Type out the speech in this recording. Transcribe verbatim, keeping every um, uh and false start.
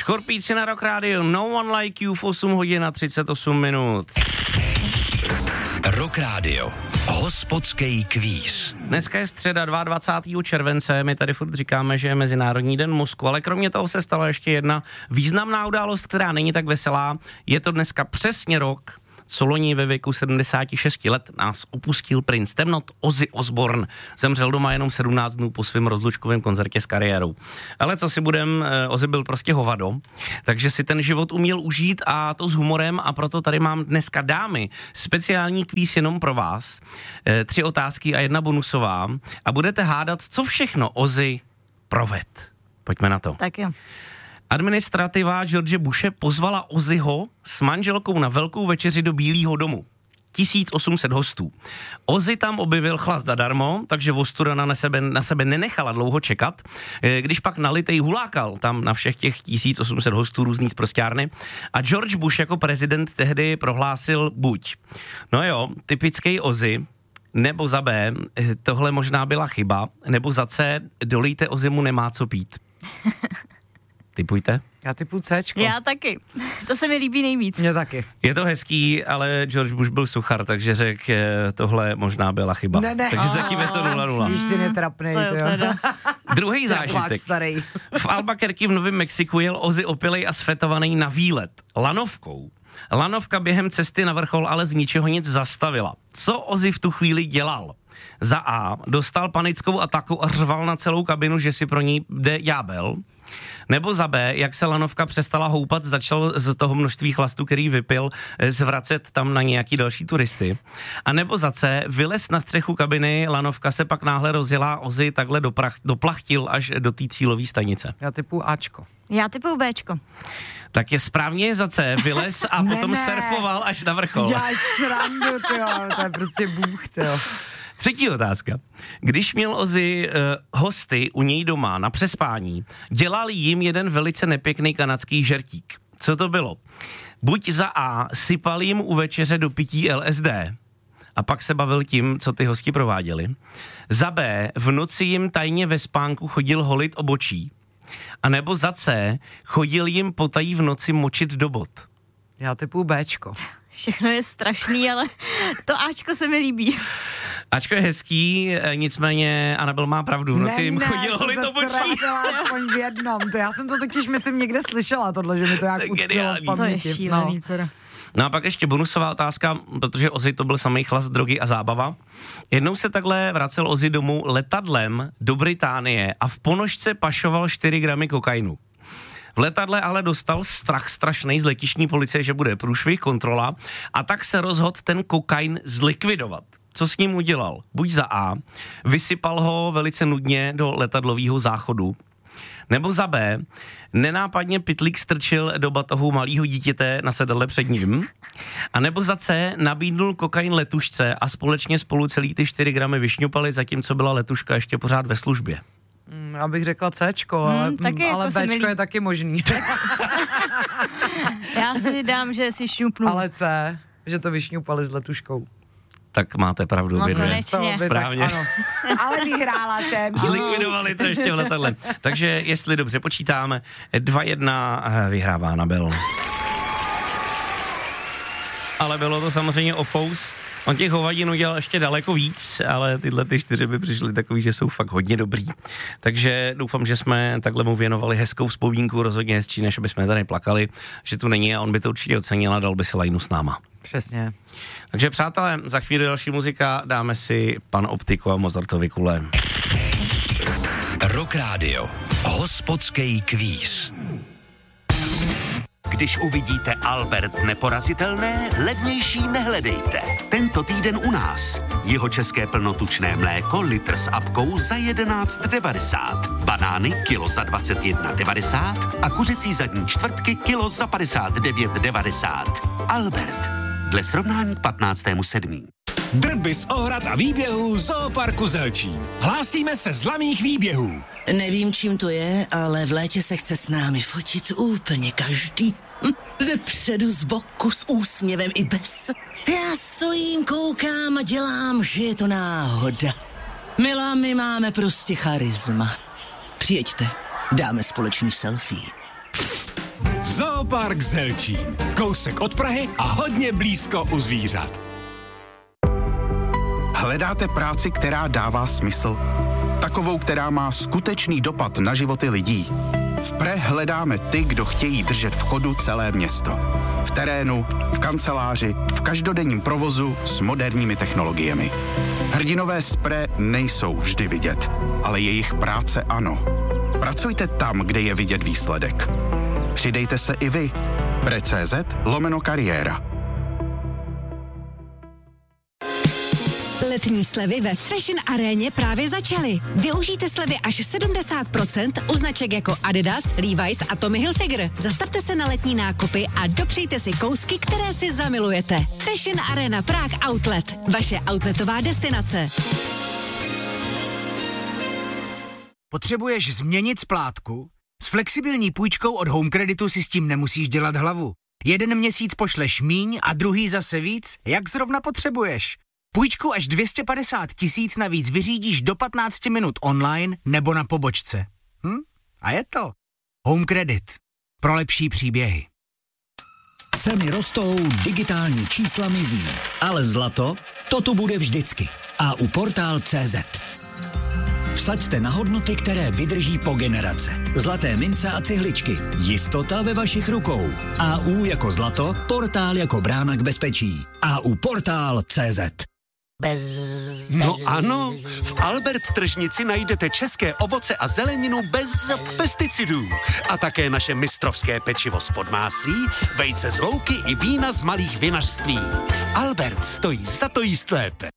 Skorpíci na Rock Radio, No One Like You v osm hodin a třicet osm minut. Rock Radio, hospodský kvíz. Dneska je středa dvacátého druhého července, my tady furt říkáme, že je Mezinárodní den mozku, ale kromě toho se stala ještě jedna významná událost, která není tak veselá. Je to dneska přesně rok, co loni ve věku sedmdesáti šesti let nás opustil princ temnot Ozzy Osbourne. Zemřel doma jenom sedmnáct dnů po svém rozlučkovém koncertě s kariérou. Ale co si budem, Ozzy byl prostě hovado, takže si ten život uměl užít a to s humorem, a proto tady mám dneska, dámy, speciální kvíz jenom pro vás. Tři otázky a jedna bonusová a budete hádat, co všechno Ozzy proved. Pojďme na to. Tak jo. Administrativa George Bushe pozvala Ozzyho s manželkou na velkou večeři do Bílého domu. tisíc osm set hostů. Ozzy tam objevil chlast zadarmo, takže ostuda na sebe, na sebe nenechala dlouho čekat. Když pak nalitej hulákal tam na všech těch tisíc osm set hostů různý sprosťárny a George Bush jako prezident tehdy prohlásil buď. No jo, typický Ozzy, nebo za B, tohle možná byla chyba, nebo za C, dolejte Ozzymu, nemá co pít. Tipujte? Já typu Cčko. Já taky. To se mi líbí nejvíc. Mně taky. Je to hezký, ale George Bush byl suchar, takže řekl, tohle možná byla chyba. Ne, ne. Takže zatím je to nula nula. Ještě netrapnej, to jo. Druhý zážitek. V Albuquerque v Novém Mexiku jel Ozzy opilej a sfetovaný na výlet lanovkou. Lanovka během cesty na vrchol ale z ničeho nic zastavila. Co Ozzy v tu chvíli dělal? Za A. Dostal panickou ataku a řval na celou kabinu, že si pro ní jde ďábel. Nebo za B, jak se lanovka přestala houpat, začal z toho množství chlastu, který vypil, zvracet tam na nějaký další turisty. A nebo za C, vylez na střechu kabiny, lanovka se pak náhle rozjela, Ozzy takhle doprach, doplachtil až do té cílové stanice. Já typu Ačko. Já typu Bčko. Tak je správně za C, vylez a ne, potom ne. surfoval až na vrchol. Děláš srandu, tyjo, to je prostě bůh, tyjo. Třetí otázka. Když měl Ozzy uh, hosty u něj doma na přespání, dělal jim jeden velice nepěkný kanadský žertík. Co to bylo? Buď za A, sypal jim u večeře do pití L S D a pak se bavil tím, co ty hosti prováděli. Za B, v noci jim tajně ve spánku chodil holit obočí. A nebo za C, chodil jim potají v noci močit do bot. Já typu Bčko. Všechno je strašný, ale to Ačko se mi líbí. Ačko je hezký, nicméně Anabel má pravdu. V noci ne, jim ne, chodil holit obočí. aspoň v jednom. To já jsem to totiž, myslím, někde slyšela tohle, že mi to jak utkvělo v paměti. To je šílený. No. No a pak ještě bonusová otázka, protože Ozzy to byl samý chlast, drogy a zábava. Jednou se takhle vracel Ozzy domů letadlem do Británie a v ponožce pašoval čtyři gramy kokainu. V letadle ale dostal strach strašnej z letištní policie, že bude průšvih, kontrola, a tak se rozhodl ten kokain zlikvidovat. Co s ním udělal? Buď za A, vysypal ho velice nudně do letadlového záchodu, nebo za B, nenápadně pytlík strčil do batohu malého dítěte na sedadle před ním, a nebo za C, nabídnul kokain letušce a společně spolu celý ty čtyři gramy vyšňupali, zatímco byla letuška ještě pořád ve službě. Mm, abych řekla Cčko, hmm, ale, taky ale jako Bčko je taky možný. Já si dám, že si šňupnu. Ale C, že to vyšňupali s letuškou. Tak máte pravdu, No obě konečně. Správně. Tak, ale vyhrála jsem. Zlikvidovali to ještě v letadle. Takže jestli dobře počítáme, dva jedna vyhrává Anabel. Ale bylo to samozřejmě o fous. On těch hovadin udělal ještě daleko víc, ale tyhle ty čtyři by přišly takový, že jsou fakt hodně dobrý. Takže doufám, že jsme takhle mu věnovali hezkou vzpomínku, rozhodně hezčí, než aby jsme tady plakali, že tu není, a on by to určitě ocenil a dal by si lajnu s náma. Přesně. Takže přátelé, za chvíli další muzika, dáme si Pan Optiku a Mozartovy kule. Rock Radio, hospodský kvíz. Když uvidíte Albert neporazitelné, levnější nehledejte. Tento týden u nás. Jeho české plnotučné mléko litr s apkou za jedenáct devadesát. Banány kilo za dvacet jedna devadesát a kuřecí zadní čtvrtky kilo za padesát devět devadesát. Albert. Dle srovnání k patnáctému sedmého Drby z ohrad a výběhů Zooparku Zelčín. Hlásíme se z laných výběhů. Nevím, čím to je, ale v létě se chce s námi fotit úplně každý. Hm, ze předu, z boku, s úsměvem i bez. Já stojím, koukám a dělám, že je to náhoda. Milá, my máme prostě charisma. Přijeďte, dáme společný selfie. Zoopark Zelčín. Kousek od Prahy a hodně blízko u zvířat. Hledáte práci, která dává smysl? Takovou, která má skutečný dopad na životy lidí? V Pre hledáme ty, kdo chtějí držet v chodu celé město. V terénu, v kanceláři, v každodenním provozu s moderními technologiemi. Hrdinové z Pre nejsou vždy vidět, ale jejich práce ano. Pracujte tam, kde je vidět výsledek. Přidejte se i vy. Pre.cz lomeno kariéra. Letní slevy ve Fashion Aréně právě začaly. Využijte slevy až sedmdesát procent u značek jako Adidas, Levi's a Tommy Hilfiger. Zastavte se na letní nákupy a dopřejte si kousky, které si zamilujete. Fashion Arena Prague Outlet. Vaše outletová destinace. Potřebuješ změnit splátku? S flexibilní půjčkou od Home Creditu si s tím nemusíš dělat hlavu. Jeden měsíc pošleš míň a druhý zase víc, jak zrovna potřebuješ. Půjčku až dvě stě padesát tisíc navíc vyřídíš do patnáct minut online nebo na pobočce. Hm? A je to. Home Credit. Pro lepší příběhy. Ceny rostou, digitální čísla mizí, ale zlato, to tu bude vždycky. A u Portál tečka cé zet. Vsaďte na hodnoty, které vydrží po generace. Zlaté mince a cihličky. Jistota ve vašich rukou. A U jako zlato, Portál jako brána k bezpečí. A U Portál tečka cé zet. Bez, no ano, v Albert tržnici najdete české ovoce a zeleninu bez pesticidů. A také naše mistrovské pečivo z podmáslí, vejce z louky i vína z malých vinařství. Albert stojí za to jíst lépe.